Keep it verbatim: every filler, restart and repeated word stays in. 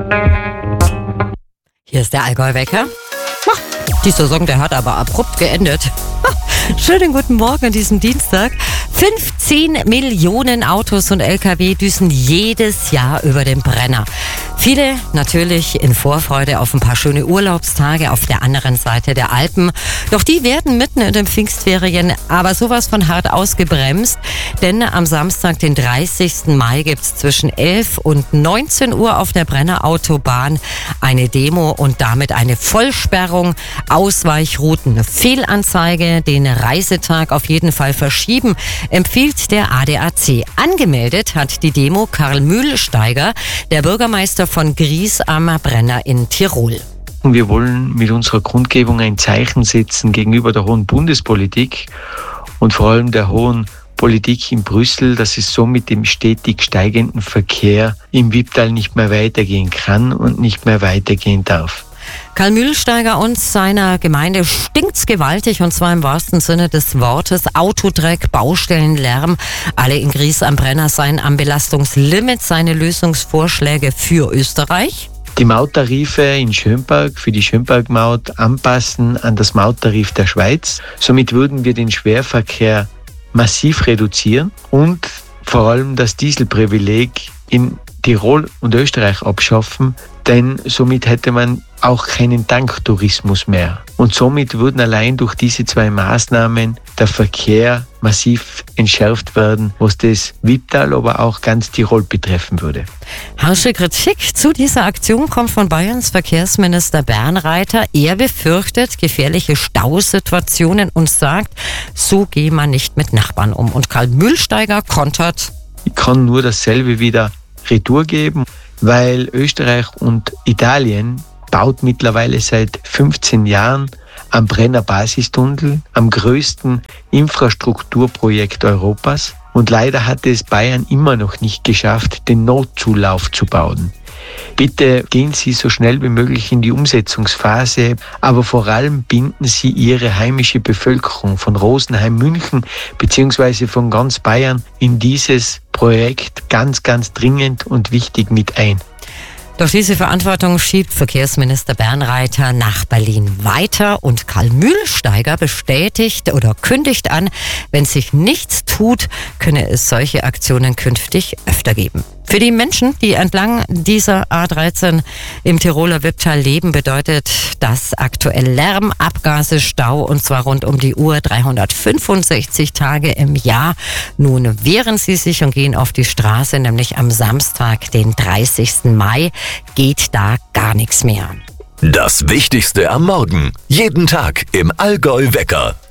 Hier ist der Allgäu-Wecker. Dieser Song, der hat aber abrupt geendet. Schönen guten Morgen an diesem Dienstag. fünfzehn Millionen Autos und L K W düsen jedes Jahr über den Brenner. Viele natürlich in Vorfreude auf ein paar schöne Urlaubstage auf der anderen Seite der Alpen. Doch die werden mitten in den Pfingstferien aber sowas von hart ausgebremst. Denn am Samstag, den dreißigsten Mai, gibt's zwischen elf und neunzehn Uhr auf der Brenner Autobahn eine Demo und damit eine Vollsperrung, Ausweichrouten, Fehlanzeige, den Reisetag auf jeden Fall verschieben, empfiehlt der A D A C. Angemeldet hat die Demo Karl Mühlsteiger, der Bürgermeister von Gries am Brenner in Tirol. Wir wollen mit unserer Kundgebung ein Zeichen setzen gegenüber der hohen Bundespolitik und vor allem der hohen Politik in Brüssel, dass es so mit dem stetig steigenden Verkehr im Wipptal nicht mehr weitergehen kann und nicht mehr weitergehen darf. Karl Mühlsteiger und seiner Gemeinde stinkt's gewaltig, und zwar im wahrsten Sinne des Wortes. Autodreck, Baustellenlärm, alle in Gries am Brenner seien am Belastungslimit. Seine Lösungsvorschläge für Österreich: Die Mauttarife in Schönberg für die Schönberg-Maut anpassen an das Mauttarif der Schweiz. Somit würden wir den Schwerverkehr massiv reduzieren und vor allem das Dieselprivileg in Tirol und Österreich abschaffen, denn somit hätte man auch keinen Tanktourismus mehr. Und somit würden allein durch diese zwei Maßnahmen der Verkehr massiv entschärft werden, was das Wipptal, aber auch ganz Tirol betreffen würde. Harsche Kritik zu dieser Aktion kommt von Bayerns Verkehrsminister Bernreiter. Er befürchtet gefährliche Stausituationen und sagt, so gehe man nicht mit Nachbarn um. Und Karl Mühlsteiger kontert: Ich kann nur dasselbe wieder Retour geben, weil Österreich und Italien baut mittlerweile seit fünfzehn Jahren am Brenner Basistunnel, am größten Infrastrukturprojekt Europas. Und leider hat es Bayern immer noch nicht geschafft, den Notzulauf zu bauen. Bitte gehen Sie so schnell wie möglich in die Umsetzungsphase, aber vor allem binden Sie Ihre heimische Bevölkerung von Rosenheim, München bzw. von ganz Bayern in dieses Projekt ganz, ganz dringend und wichtig mit ein. Doch diese Verantwortung schiebt Verkehrsminister Bernreiter nach Berlin weiter, und Karl Mühlsteiger bestätigt oder kündigt an, wenn sich nichts tut, könne es solche Aktionen künftig öfter geben. Für die Menschen, die entlang dieser A dreizehn im Tiroler Wipptal leben, bedeutet das aktuell Lärm, Abgase, Stau, und zwar rund um die Uhr, dreihundertfünfundsechzig Tage im Jahr. Nun wehren sie sich und gehen auf die Straße, nämlich am Samstag, den dreißigsten Mai, geht da gar nichts mehr. Das Wichtigste am Morgen, jeden Tag im Allgäu-Wecker.